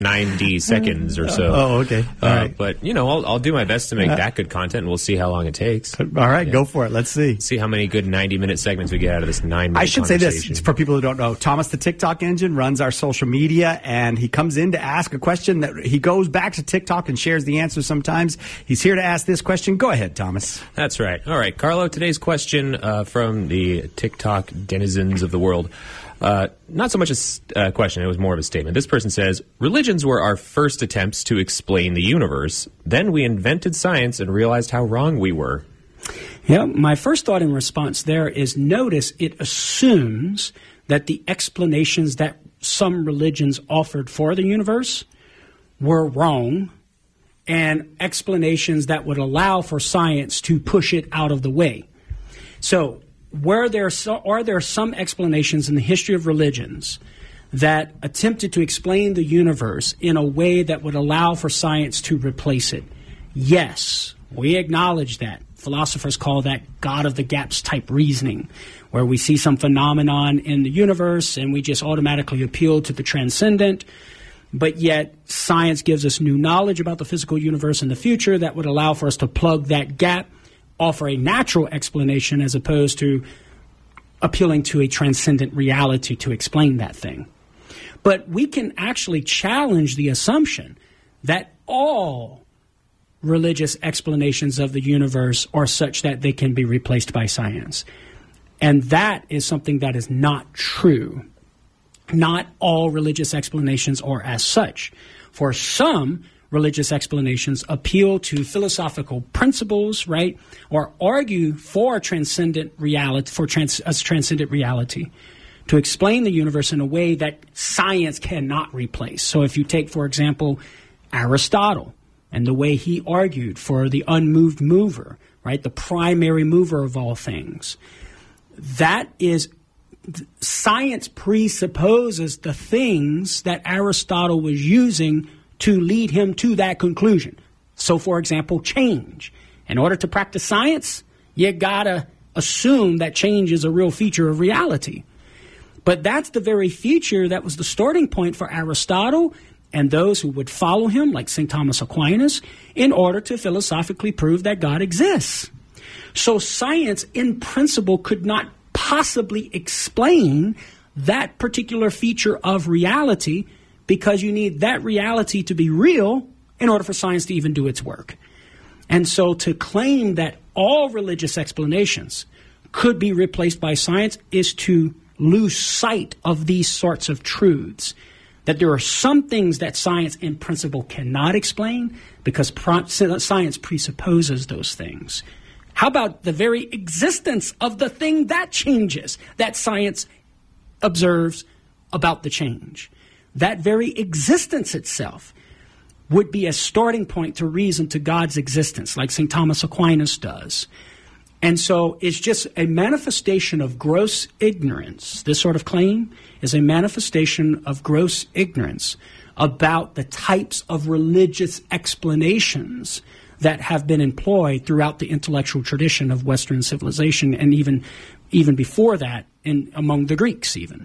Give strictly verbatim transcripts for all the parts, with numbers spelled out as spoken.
ninety seconds or so. Oh, okay. All uh, right. But, you know, I'll, I'll do my best to make uh, that good content, and we'll see how long it takes. All right, yeah. go for it. Let's see. See how many good ninety-minute segments we get out of this nine-minute I should say conversation. this, for people who don't know. Thomas, the TikTok engine, runs our social media, and he comes in to ask a question that he goes back to TikTok and shares the answer sometimes. He's here to ask this question. Go ahead, Thomas. That's right. All right, Carlo, today's question uh, from the TikTok denizens of the world. Uh, not so much a uh, question, it was more of a statement. This person says, religions were our first attempts to explain the universe. Then we invented science and realized how wrong we were. Yeah, my first thought in response there is notice it assumes that the explanations that some religions offered for the universe were wrong, and explanations that would allow for science to push it out of the way. So, Were there so, are there some explanations in the history of religions that attempted to explain the universe in a way that would allow for science to replace it? Yes, we acknowledge that. Philosophers call that God of the gaps type reasoning, where we see some phenomenon in the universe and we just automatically appeal to the transcendent, but yet science gives us new knowledge about the physical universe in the future that would allow for us to plug that gap, offer a natural explanation as opposed to appealing to a transcendent reality to explain that thing. But we can actually challenge the assumption that all religious explanations of the universe are such that they can be replaced by science. And that is something that is not true. Not all religious explanations are as such. For some, religious explanations appeal to philosophical principles, right, or argue for transcendent reality, for trans, as transcendent reality, to explain the universe in a way that science cannot replace. So if you take, for example, Aristotle and the way he argued for the unmoved mover, right, the primary mover of all things, that is, science presupposes the things that Aristotle was using to lead him to that conclusion. So, for example, change. In order to practice science, you gotta assume that change is a real feature of reality. But that's the very feature that was the starting point for Aristotle and those who would follow him, like Saint Thomas Aquinas, in order to philosophically prove that God exists. So science, in principle, could not possibly explain that particular feature of reality, because you need that reality to be real in order for science to even do its work. And so to claim that all religious explanations could be replaced by science is to lose sight of these sorts of truths, that there are some things that science in principle cannot explain because science presupposes those things. How about the very existence of the thing that changes, that science observes about the change? That very existence itself would be a starting point to reason to God's existence, like Saint Thomas Aquinas does. And so it's just a manifestation of gross ignorance. This sort of claim is a manifestation of gross ignorance about the types of religious explanations that have been employed throughout the intellectual tradition of Western civilization, and even even before that, in among the Greeks even.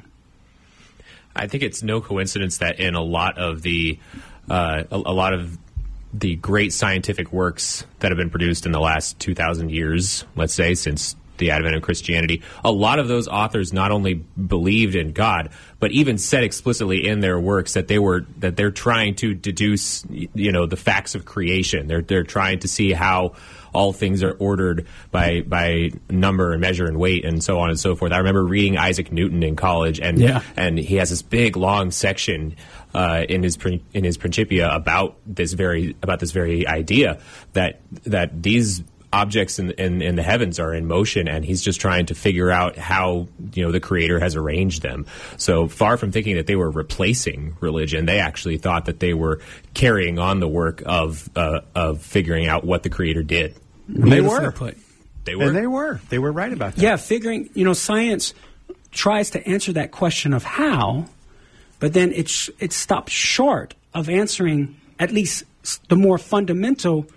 I think it's no coincidence that in a lot of the uh, a, a lot of the great scientific works that have been produced in the last two thousand years, let's say, since the advent of Christianity, a lot of those authors not only believed in God, but even said explicitly in their works that they were that they're trying to deduce, you know, the facts of creation. They're they're trying to see how all things are ordered by by number and measure and weight and so on and so forth. I remember reading Isaac Newton in college, and yeah. and he has this big long section uh, in his in his Principia about this very about this very idea that that these objects in, in in the heavens are in motion, and he's just trying to figure out how, you know, the Creator has arranged them. So far from thinking that they were replacing religion, they actually thought that they were carrying on the work of uh, of figuring out what the Creator did. They were. Put. They were. And they were. They were right about that. Yeah, figuring, you know, science tries to answer that question of how, but then it's it stops short of answering at least the more fundamental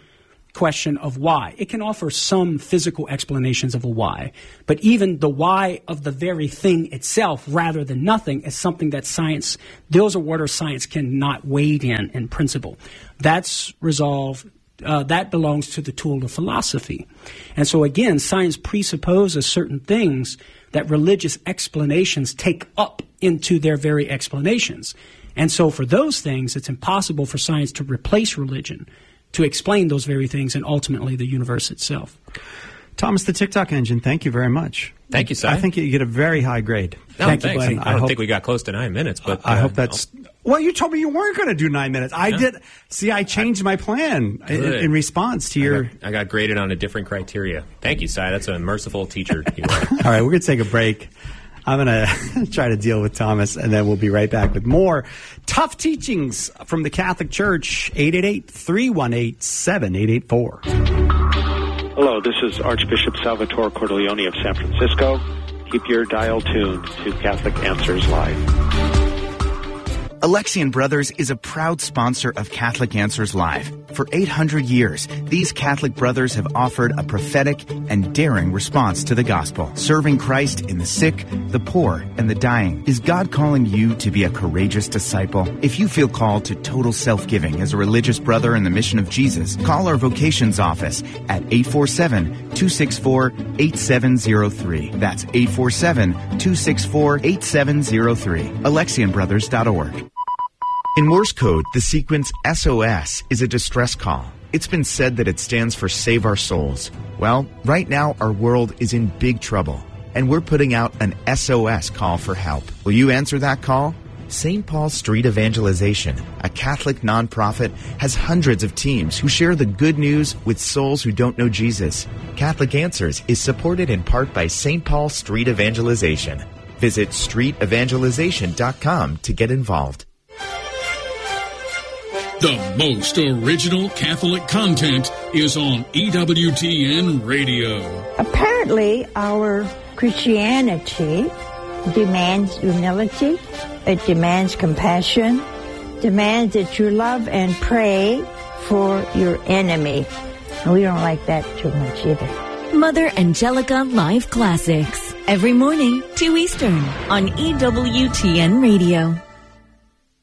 question of why. It can offer some physical explanations of a why, but even the why of the very thing itself rather than nothing is something that science, those are what science cannot wade in in principle. That's resolved, uh, that belongs to the tool of philosophy. And so again, science presupposes certain things that religious explanations take up into their very explanations. And so for those things, it's impossible for science to replace religion, to explain those very things and ultimately the universe itself. Thomas the TikTok Engine, thank you very much. Thank you, Si. I think you get a very high grade. No, Thank thanks. you, buddy. I don't I think we got close to nine minutes, but I uh, hope that's... Well, you told me you weren't going to do nine minutes. I Yeah. did. See, I changed my plan in, Good. in response to I your... got, I got graded on a different criteria. Thank you, Si. That's a merciful teacher. You are. All right, we're going to take a break. I'm going to try to deal with Thomas, and then we'll be right back with more tough teachings from the Catholic Church. eight eight eight, three one eight, seven eight eight four. Hello, this is Archbishop Salvatore Cordileone of San Francisco. Keep your dial tuned to Catholic Answers Live. Alexian Brothers is a proud sponsor of Catholic Answers Live. For eight hundred years, these Catholic brothers have offered a prophetic and daring response to the gospel, serving Christ in the sick, the poor, and the dying. Is God calling you to be a courageous disciple? If you feel called to total self-giving as a religious brother in the mission of Jesus, call our vocations office at eight four seven, two six four, eight seven zero three. That's eight four seven, two six four, eight seven zero three. Alexian Brothers dot org. In Morse code, the sequence S O S is a distress call. It's been said that it stands for Save Our Souls. Well, right now our world is in big trouble, and we're putting out an S O S call for help. Will you answer that call? Saint Paul Street Evangelization, a Catholic nonprofit, has hundreds of teams who share the good news with souls who don't know Jesus. Catholic Answers is supported in part by Saint Paul Street Evangelization. Visit street evangelization dot com to get involved. The most original Catholic content is on E W T N Radio. Apparently, our Christianity demands humility, it demands compassion, demands that you love and pray for your enemy. And we don't like that too much either. Mother Angelica Live Classics, every morning, two Eastern, on E W T N Radio.